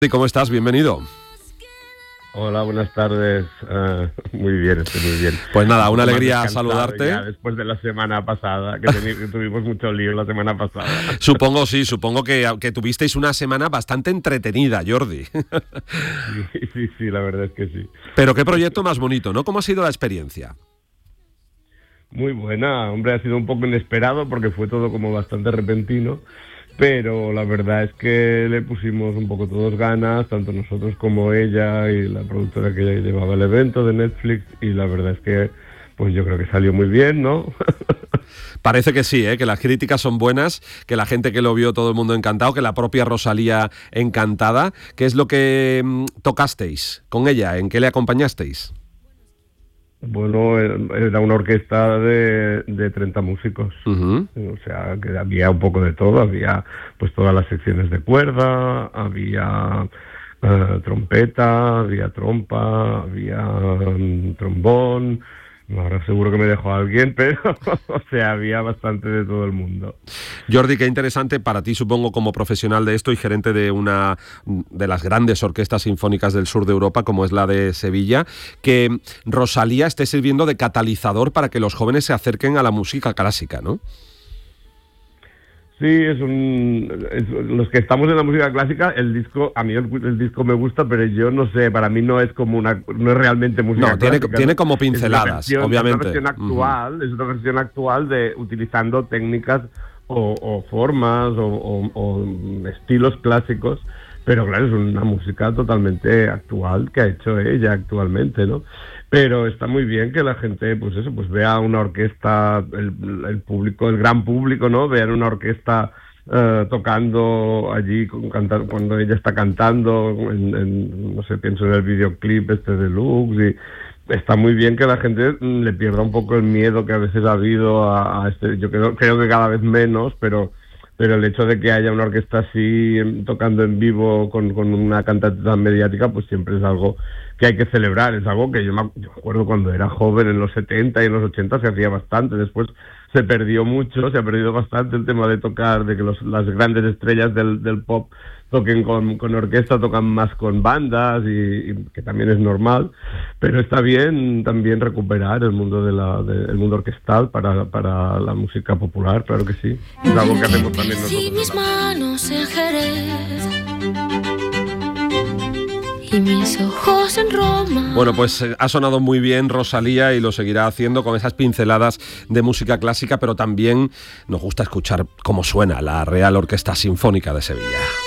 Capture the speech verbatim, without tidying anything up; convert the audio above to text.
¿Y cómo estás? Bienvenido. Hola, buenas tardes. Uh, muy bien, estoy muy bien. Pues nada, una alegría saludarte. Ya después de la semana pasada, que, teni- que tuvimos mucho lío la semana pasada. Supongo, sí, supongo que, que tuvisteis una semana bastante entretenida, Jordi. Sí, sí, sí, la verdad es que sí. Pero qué proyecto más bonito, ¿no? ¿Cómo ha sido la experiencia? Muy buena, hombre, ha sido un poco inesperado porque fue todo como bastante repentino, pero la verdad es que le pusimos un poco todos ganas, tanto nosotros como ella y la productora que llevaba el evento de Netflix, y la verdad es que pues yo creo que salió muy bien, ¿no? Parece que sí, ¿eh? Que las críticas son buenas, que la gente que lo vio, todo el mundo encantado, que la propia Rosalía encantada. ¿Qué es lo que mmm, tocasteis con ella? ¿En qué le acompañasteis? Bueno, era una orquesta de, de treinta músicos, uh-huh. O sea, que había un poco de todo, había pues todas las secciones de cuerda, había uh, trompeta, había trompa, había um, trombón. Ahora seguro que me dejó a alguien, pero o sea, había bastante de todo el mundo. Jordi, qué interesante para ti, supongo, como profesional de esto y gerente de una de las grandes orquestas sinfónicas del sur de Europa, como es la de Sevilla, que Rosalía esté sirviendo de catalizador para que los jóvenes se acerquen a la música clásica, ¿no? Sí, es un es, los que estamos en la música clásica, el disco, a mí el, el disco me gusta, pero yo no sé, para mí no es como una, no es realmente música no, clásica. Tiene, tiene como pinceladas, es versión, obviamente. Es una versión actual, uh-huh. es una versión actual de utilizando técnicas o, o formas o, o, o estilos clásicos, pero claro, es una música totalmente actual que ha hecho ella actualmente, ¿no? Pero está muy bien que la gente, pues eso, pues vea una orquesta, el, el público, el gran público, ¿no? Vean una orquesta uh, tocando allí, con, cantar, cuando ella está cantando, en, en, no sé, pienso en el videoclip este de Lux, y está muy bien que la gente le pierda un poco el miedo que a veces ha habido a, a este, yo creo, creo que cada vez menos, pero... pero el hecho de que haya una orquesta así tocando en vivo con, con una cantante tan mediática, pues siempre es algo que hay que celebrar. Es algo que yo me, yo me acuerdo cuando era joven, en los setenta y en los ochenta se hacía bastante. Después se perdió mucho, se ha perdido bastante el tema de tocar, de que los, las grandes estrellas del, del pop toquen con, con orquesta, tocan más con bandas, y, y que también es normal, pero está bien también recuperar el mundo de la de, el mundo orquestal para, para la música popular, claro que sí. Es algo que hacemos también nosotros. Mis manos en Jerez y mis ojos en Roma. Bueno, pues eh, ha sonado muy bien Rosalía y lo seguirá haciendo con esas pinceladas de música clásica, pero también nos gusta escuchar cómo suena la Real Orquesta Sinfónica de Sevilla.